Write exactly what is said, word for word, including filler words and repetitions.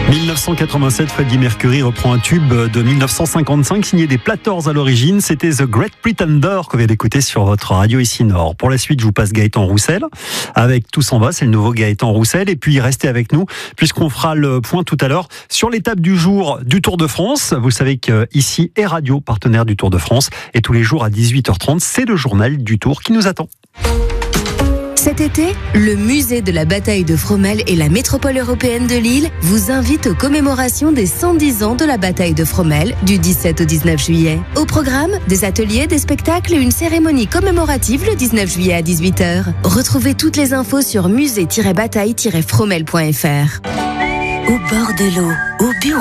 mille neuf cent quatre-vingt-sept, Freddie Mercury reprend un tube de mille neuf cent cinquante-cinq signé des Platters à l'origine. C'était The Great Pretender que vous venez d'écouter sur votre radio ici Nord. Pour la suite, je vous passe Gaëtan Roussel avec Tout s'en va. C'est le nouveau Gaëtan Roussel. Et puis, restez avec nous puisqu'on fera le point tout à l'heure sur l'étape du jour du Tour de France. Vous savez qu'ici est Radio, partenaire du Tour de France. Et tous les jours à dix-huit heures trente, c'est le journal du Tour qui nous attend. Cet été, le musée de la bataille de Fromelles et la métropole européenne de Lille vous invitent aux commémorations des cent dix ans de la bataille de Fromelles du dix-sept au dix-neuf juillet. Au programme, des ateliers, des spectacles et une cérémonie commémorative le dix-neuf juillet à dix-huit heures. Retrouvez toutes les infos sur musée tiret bataille tiret fromelles point f r. Au bord de l'eau, au bureau.